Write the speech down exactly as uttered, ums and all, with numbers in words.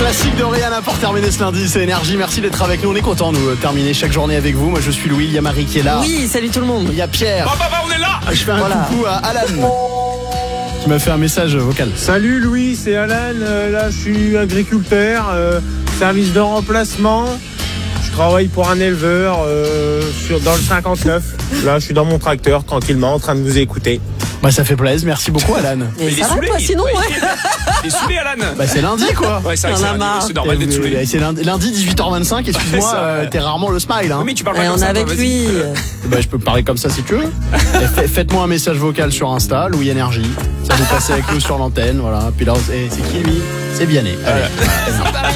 Classique de Rihanna pour terminer ce lundi, c'est Énergie. Merci d'être avec nous. On est content nous terminer chaque journée avec vous. Moi je suis Louis, il y a Marie qui est là. Oui, salut tout le monde. Il y a Pierre. Bah, bah, bah, on est là. Je fais un Voilà. coucou à Alan qui m'a fait un message vocal. Salut Louis, c'est Alan. Euh, là, je suis agriculteur, euh, service de remplacement. Je travaille pour un éleveur euh, sur, dans le cinquante-neuf. Là, je suis dans mon tracteur, tranquillement, en train de vous écouter. Bah ça fait plaisir, merci beaucoup Alan. Mais il est ça va saoulé, toi il- sinon ouais, ouais. Il est saoulé, Alan. Bah c'est lundi quoi. Ouais, c'est vrai que On c'est en a lundi, marre. c'est normal d'être saoulé. C'est lundi, lundi dix-huit heures vingt-cinq, excuse-moi, Ouais, ça, euh, ouais. t'es rarement le smile hein. Oui, mais tu parles pas Ouais, comme on ça, est avec toi, lui. vas-y. Bah je peux parler comme ça si tu veux. Et fait- Faites-moi un message vocal sur Insta, Louis Énergie. Ça vous passez avec nous sur l'antenne, voilà. Puis là, c'est c'est qui lui? C'est Vianney. Allez.